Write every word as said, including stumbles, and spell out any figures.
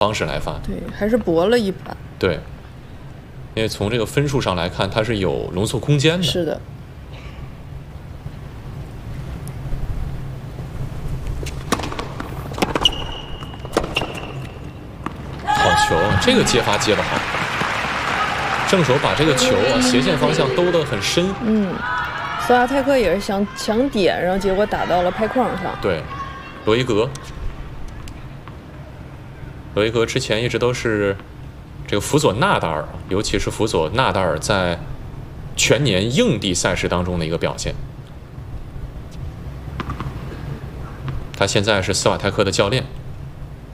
方式来发。 对，还是搏了一把。 对，因为从这个分数上来看，它是有容错空间的。 是的。 好球，这个接发接得好。正手把这个球啊斜线方向兜得很深。 嗯，斯瓦泰克也是想想点，然后结果打到了拍框上。 对，罗伊格，罗伊格之前一直都是这个辅佐纳达尔，尤其是辅佐纳达尔在全年硬地赛事当中的一个表现。他现在是斯瓦泰克的教练。